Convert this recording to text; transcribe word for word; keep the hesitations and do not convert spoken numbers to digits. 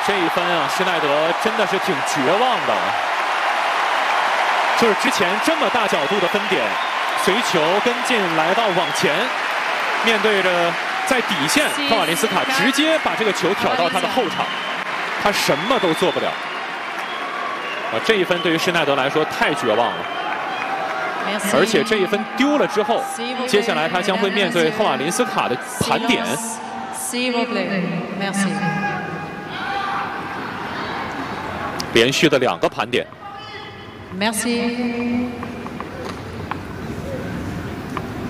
这一分啊，施耐德真的是挺绝望的。就是之前这么大角度的分点，随球跟进来到往前，面对着在底线，科瓦林斯卡直接把这个球挑到他的后场，他什么都做不了。啊，这一分对于施耐德来说太绝望了。而且这一分丢了之后，接下来他将会面对科瓦林斯卡的盘点。连续的两个盘点。Merci.